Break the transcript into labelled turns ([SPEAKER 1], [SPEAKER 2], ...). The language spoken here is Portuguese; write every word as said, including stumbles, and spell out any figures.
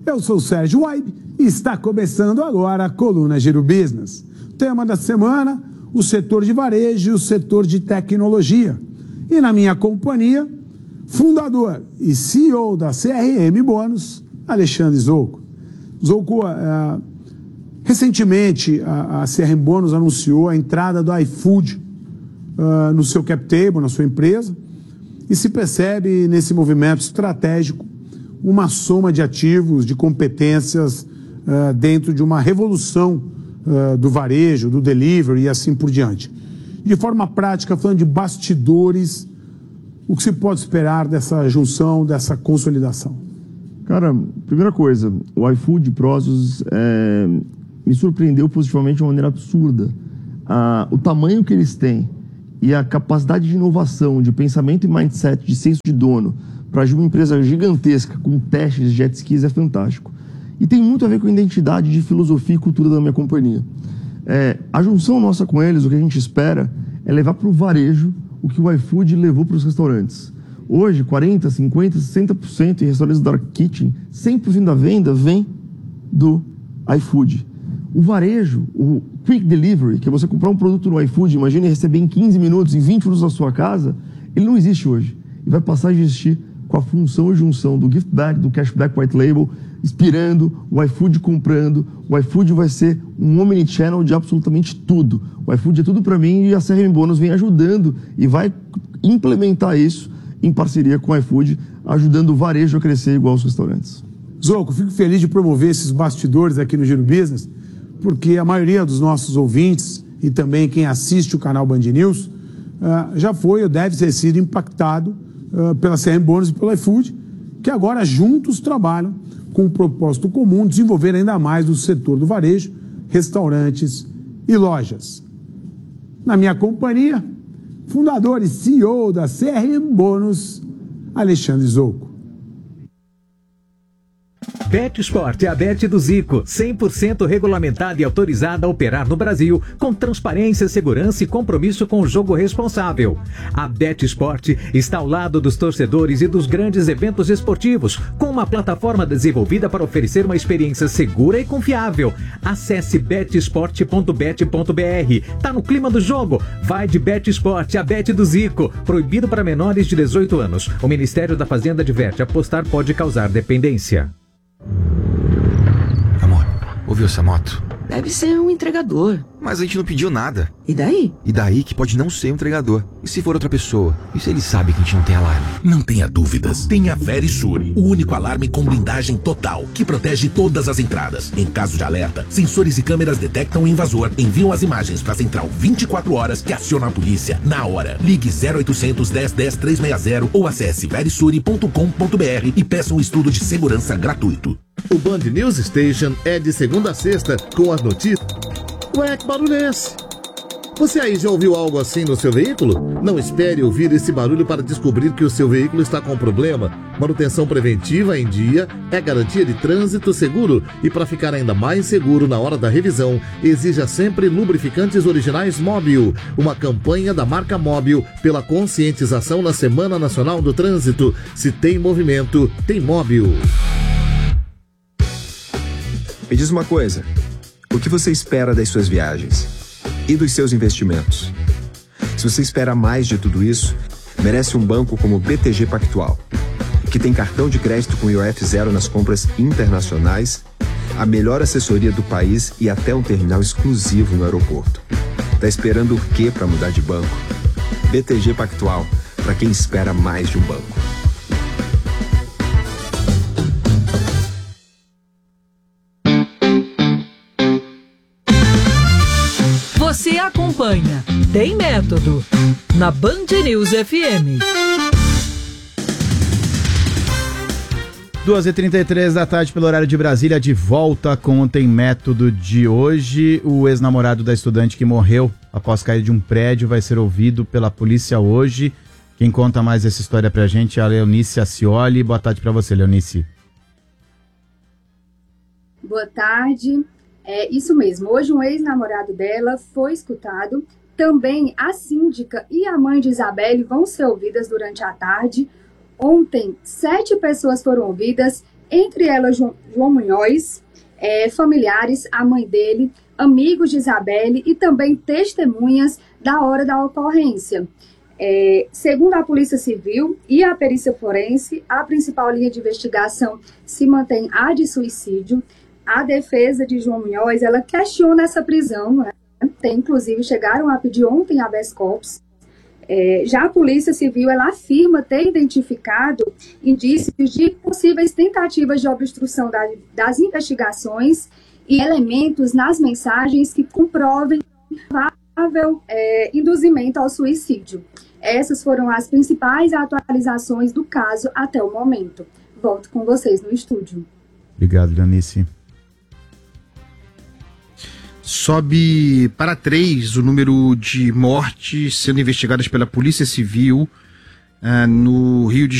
[SPEAKER 1] Eu sou o Sérgio Waib e está começando agora a coluna Giro Business. Tema da semana, o setor de varejo e o setor de tecnologia. E na minha companhia, fundador e C E O da C R M Bônus, Alexandre Zouco. Zouco, uh, recentemente a, a C R M Bônus anunciou a entrada do iFood uh, no seu cap table, na sua empresa, e se percebe nesse movimento estratégico uma soma de ativos, de competências uh, dentro de uma revolução uh, do varejo, do delivery e assim por diante. De forma prática, falando de bastidores, o que se pode esperar dessa junção, dessa consolidação?
[SPEAKER 2] Cara, primeira coisa, o iFood Prosus é, me surpreendeu positivamente de uma maneira absurda. Ah, o tamanho que eles têm e a capacidade de inovação, de pensamento e mindset, de senso de dono, para uma empresa gigantesca com testes de jet skis é fantástico. E tem muito a ver com a identidade de filosofia e cultura da minha companhia. É, a junção nossa com eles, o que a gente espera, é levar para o varejo o que o iFood levou para os restaurantes. Hoje, quarenta, cinquenta, sessenta por cento em restaurantes Dark Kitchen, cem por cento da venda vem do iFood. O varejo, o Quick Delivery, que é você comprar um produto no iFood, imagine receber em quinze minutos, em vinte minutos na sua casa, ele não existe hoje. E vai passar a existir com a função e junção do gift bag, do cashback white label, inspirando, o iFood comprando. O iFood vai ser um omnichannel de absolutamente tudo. O iFood é tudo para mim e a C R M Bônus vem ajudando e vai implementar isso em parceria com o iFood, ajudando o varejo a crescer igual aos restaurantes.
[SPEAKER 1] Zouco, fico feliz de promover esses bastidores aqui no Giro Business, porque a maioria dos nossos ouvintes e também quem assiste o canal Band News uh, já foi ou deve ter sido impactado Uh, pela C R M Bônus e pelo iFood, que agora juntos trabalham com um propósito comum, desenvolver ainda mais o setor do varejo, restaurantes e lojas. Na minha companhia, fundador e C E O da C R M Bônus, Alexandre Zouco.
[SPEAKER 3] BetSport é a Bet do Zico, cem por cento regulamentada e autorizada a operar no Brasil, com transparência, segurança e compromisso com o jogo responsável. A BetSport está ao lado dos torcedores e dos grandes eventos esportivos, com uma plataforma desenvolvida para oferecer uma experiência segura e confiável. Acesse bet sport ponto bet ponto b r. Tá no clima do jogo? Vai de BetSport, a Bet do Zico. Proibido para menores de dezoito anos. O Ministério da Fazenda adverte: apostar pode causar dependência.
[SPEAKER 4] Amor, ouviu essa moto?
[SPEAKER 5] Deve ser um entregador.
[SPEAKER 4] Mas a gente não pediu nada.
[SPEAKER 5] E daí?
[SPEAKER 4] E daí que pode não ser um entregador. E se for outra pessoa? E se ele sabe que a gente não tem alarme?
[SPEAKER 6] Não tenha dúvidas. Tem a Verisure, o único alarme com blindagem total, que protege todas as entradas. Em caso de alerta, sensores e câmeras detectam o invasor, enviam as imagens para a central vinte e quatro horas, que aciona a polícia na hora. Ligue zero oitocentos, dez, dez, trezentos e sessenta ou acesse verisure ponto com ponto b r e peça um estudo de segurança gratuito.
[SPEAKER 7] O Band News Station é de segunda a sexta com as notícias. Ué, que barulho é esse? Você aí já ouviu algo assim no seu veículo? Não espere ouvir esse barulho para descobrir que o seu veículo está com problema. Manutenção preventiva em dia é garantia de trânsito seguro. E para ficar ainda mais seguro na hora da revisão, exija sempre lubrificantes originais Móbil. Uma campanha da marca Móbil pela conscientização na Semana Nacional do Trânsito. Se tem movimento, tem Móbil.
[SPEAKER 8] Me diz uma coisa, o que você espera das suas viagens e dos seus investimentos? Se você espera mais de tudo isso, merece um banco como o B T G Pactual, que tem cartão de crédito com I O F zero nas compras internacionais, a melhor assessoria do país e até um terminal exclusivo no aeroporto. Tá esperando o quê para mudar de banco? B T G Pactual, para quem espera mais de um banco.
[SPEAKER 9] Você acompanha Tem Método na Band News F M.
[SPEAKER 10] duas e trinta e três da tarde pelo horário de Brasília, de volta com o Tem Método de hoje. O ex-namorado da estudante que morreu após cair de um prédio vai ser ouvido pela polícia hoje. Quem conta mais essa história pra gente é a Leonice Acioli. Boa tarde pra você, Leonice.
[SPEAKER 11] Boa tarde. É isso mesmo. Hoje um ex-namorado dela foi escutado. Também a síndica e a mãe de Isabelle vão ser ouvidas durante a tarde. Ontem, sete pessoas foram ouvidas entre elas João, João Munhoz, é, familiares, a mãe dele, amigos de Isabelle e também testemunhas da hora da ocorrência. É, segundo a Polícia Civil e a perícia forense, a principal linha de investigação se mantém a de suicídio. A defesa de João Munhoz, ela questiona essa prisão, né? Tem, inclusive, chegaram a pedir ontem habeas corpus. É, já a Polícia Civil, ela afirma ter identificado indícios de possíveis tentativas de obstrução da, das investigações e elementos nas mensagens que comprovem provável é, induzimento ao suicídio. Essas foram as principais atualizações do caso até o momento. Volto com vocês no estúdio.
[SPEAKER 10] Obrigado, Leonice.
[SPEAKER 12] Sobe para três o número de mortes sendo investigadas pela Polícia Civil uh, no Rio de